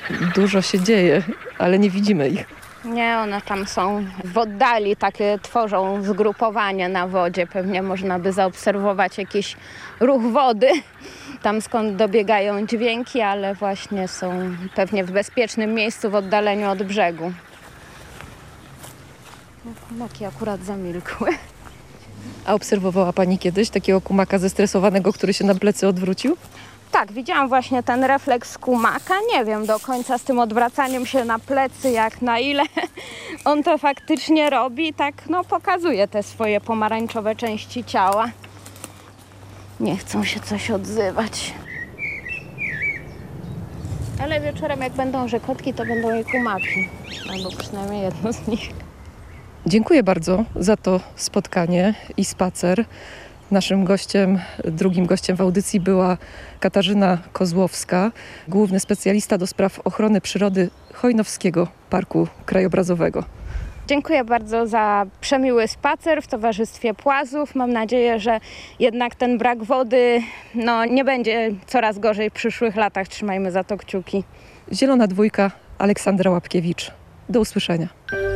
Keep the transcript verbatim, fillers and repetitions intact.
Dużo się dzieje, ale nie widzimy ich. Nie, one tam są w oddali, takie tworzą zgrupowanie na wodzie. Pewnie można by zaobserwować jakiś ruch wody, tam skąd dobiegają dźwięki, ale właśnie są pewnie w bezpiecznym miejscu w oddaleniu od brzegu. No, kumaki akurat zamilkły. A obserwowała Pani kiedyś takiego kumaka zestresowanego, który się na plecy odwrócił? Tak, widziałam właśnie ten refleks kumaka. Nie wiem do końca z tym odwracaniem się na plecy, jak na ile on to faktycznie robi. Tak, no pokazuje te swoje pomarańczowe części ciała. Nie chcą się coś odzywać. Ale wieczorem jak będą rzekotki, to będą i kumaki. Albo przynajmniej jedno z nich. Dziękuję bardzo za to spotkanie i spacer. Naszym gościem, drugim gościem w audycji była Katarzyna Kozłowska, główny specjalista do spraw ochrony przyrody Chojnowskiego Parku Krajobrazowego. Dziękuję bardzo za przemiły spacer w towarzystwie płazów. Mam nadzieję, że jednak ten brak wody no, nie będzie coraz gorzej w przyszłych latach. Trzymajmy za to kciuki. Zielona dwójka, Aleksandra Łapkiewicz. Do usłyszenia.